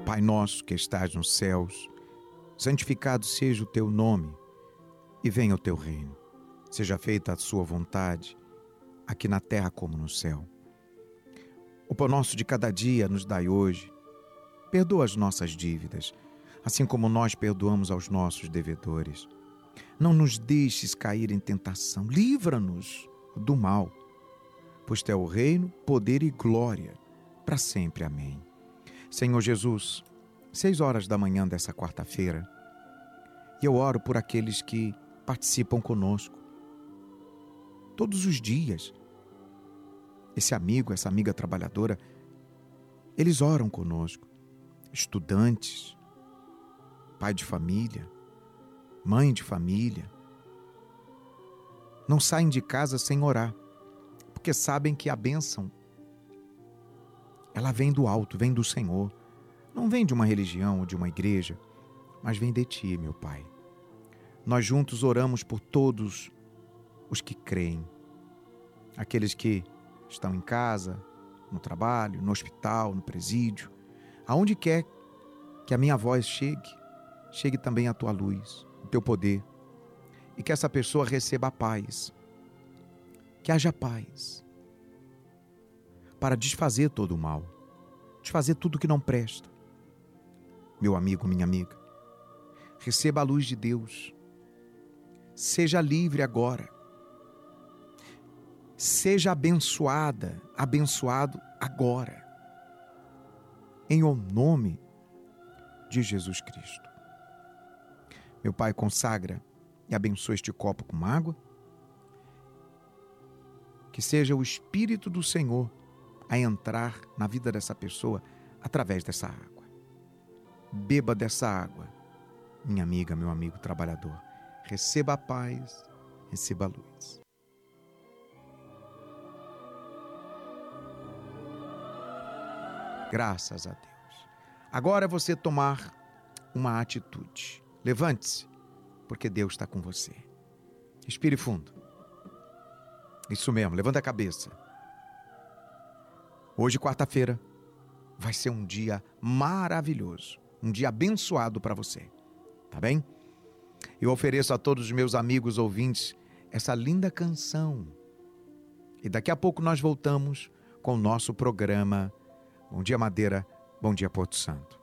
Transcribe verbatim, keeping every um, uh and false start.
Pai nosso que estás nos céus, santificado seja o teu nome e venha o teu reino. Seja feita a sua vontade, aqui na terra como no céu. O pão nosso de cada dia nos dai hoje. Perdoa as nossas dívidas, assim como nós perdoamos aos nossos devedores. Não nos deixes cair em tentação, livra-nos do mal, pois teu é o reino, poder e glória, para sempre. Amém. Senhor Jesus, seis horas da manhã dessa quarta-feira, e eu oro por aqueles que participam conosco todos os dias. Esse amigo, essa amiga trabalhadora, eles oram conosco. Estudantes, pai de família, mãe de família, não saem de casa sem orar, porque sabem que a bênção, ela vem do alto, vem do Senhor. Não vem de uma religião ou de uma igreja, mas vem de Ti, meu Pai. Nós juntos oramos por todos os que creem, aqueles que estão em casa, no trabalho, no hospital, no presídio, aonde quer que a minha voz chegue, chegue também a Tua luz, o Teu poder, e que essa pessoa receba a paz, que haja paz, para desfazer todo o mal, desfazer tudo que não presta. Meu amigo, minha amiga, receba a luz de Deus, seja livre agora, seja abençoada, abençoado agora, em o nome de Jesus Cristo. Meu Pai, consagra e abençoa este copo com água, que seja o Espírito do Senhor a entrar na vida dessa pessoa através dessa água. Beba dessa água, minha amiga, meu amigo trabalhador. Receba a paz, receba a luz. Graças a Deus. Agora é você tomar uma atitude. Levante-se, porque Deus está com você. Respire fundo. Isso mesmo, levanta a cabeça. Hoje, quarta-feira, vai ser um dia maravilhoso, um dia abençoado para você, tá bem? Eu ofereço a todos os meus amigos ouvintes essa linda canção. E daqui a pouco nós voltamos com o nosso programa Bom Dia Madeira, Bom Dia Porto Santo.